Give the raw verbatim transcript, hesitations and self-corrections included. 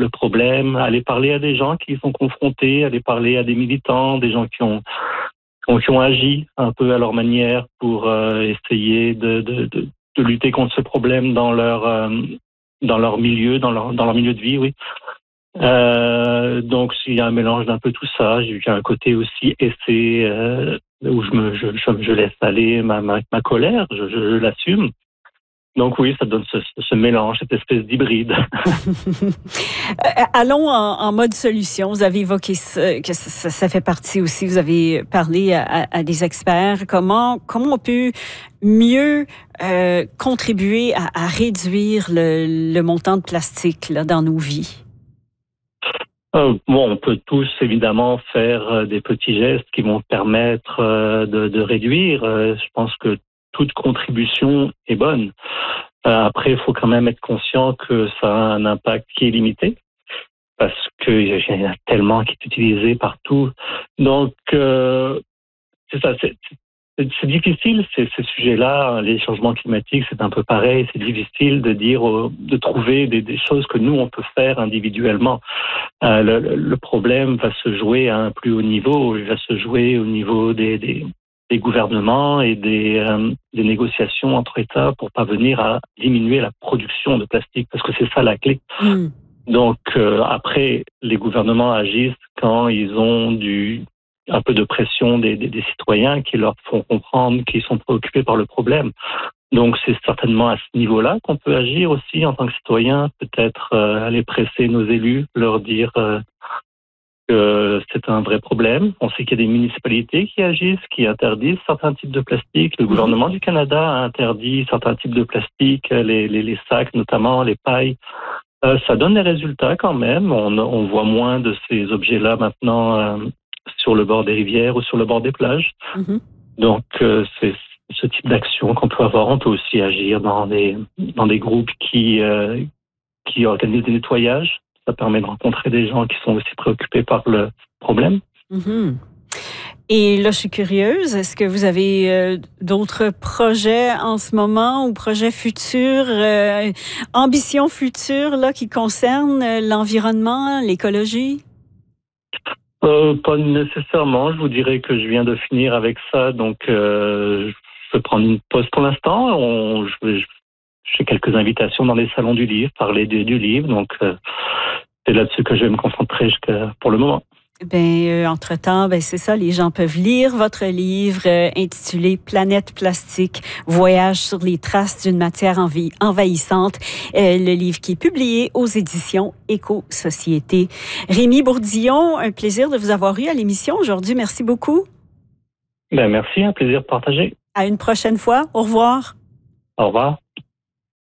le problème, aller parler à des gens qui y sont confrontés, aller parler à des militants, des gens qui ont, qui ont agi un peu à leur manière pour euh, essayer de, de, de, de lutter contre ce problème dans leur, euh, dans leur milieu, dans leur, dans leur milieu de vie, oui. Euh, donc il y a un mélange d'un peu tout ça. J'ai un côté aussi essai euh, où je me je, je, je laisse aller ma, ma, ma colère, je, je, je l'assume. Donc oui, ça donne ce, ce mélange, cette espèce d'hybride. Allons en, en mode solution. Vous avez évoqué ça, que ça, ça fait partie aussi. Vous avez parlé à, à, à des experts. Comment comment on peut mieux euh, contribuer à, à réduire le, le montant de plastique là, dans nos vies? Euh, bon, on peut tous évidemment faire euh, des petits gestes qui vont permettre euh, de, de réduire. Euh, je pense que toute contribution est bonne. Euh, après, il faut quand même être conscient que ça a un impact qui est limité parce qu'il y en a tellement qui est utilisé partout. Donc, euh, c'est ça. C'est, c'est, c'est difficile ces, ces sujets-là. Les changements climatiques, c'est un peu pareil. C'est difficile de dire, de trouver des, des choses que nous on peut faire individuellement. Euh, le, le problème va se jouer à un plus haut niveau. Il va se jouer au niveau des, des, des gouvernements et des, euh, des négociations entre États pour parvenir à diminuer la production de plastique, parce que c'est ça la clé. Mm. Donc euh, après, les gouvernements agissent quand ils ont du un peu de pression des, des, des citoyens qui leur font comprendre qu'ils sont préoccupés par le problème. Donc c'est certainement à ce niveau-là qu'on peut agir aussi en tant que citoyen, peut-être euh, aller presser nos élus, leur dire euh, que c'est un vrai problème. On sait qu'il y a des municipalités qui agissent, qui interdisent certains types de plastique. Le gouvernement du Canada a interdit certains types de plastique, les, les, les sacs notamment, les pailles. Euh, ça donne des résultats quand même. On, on voit moins de ces objets-là maintenant euh, sur le bord des rivières ou sur le bord des plages. Mm-hmm. Donc euh, c'est ce type d'action qu'on peut avoir. On peut aussi agir dans des, dans des groupes qui, euh, qui organisent des nettoyages. Ça permet de rencontrer des gens qui sont aussi préoccupés par le problème. Mm-hmm. Et là, je suis curieuse, est-ce que vous avez euh, d'autres projets en ce moment ou projets futurs, euh, ambitions futures là, qui concernent l'environnement, l'écologie? Euh, pas nécessairement. Je vous dirais que je viens de finir avec ça, donc euh, je vais prendre une pause pour l'instant. On, je, je, j'ai quelques invitations dans les salons du livre, parler du, du livre, donc euh, c'est là-dessus que je vais me concentrer jusqu'à, pour le moment. Ben, euh, entre-temps, ben, c'est ça, les gens peuvent lire votre livre euh, intitulé Planète plastique, voyage sur les traces d'une matière envi- envahissante, euh, le livre qui est publié aux éditions Éco-Société. Rémi Bourdillon, un plaisir de vous avoir eu à l'émission aujourd'hui. Merci beaucoup. Ben, merci, un plaisir de partager. À une prochaine fois. Au revoir. Au revoir.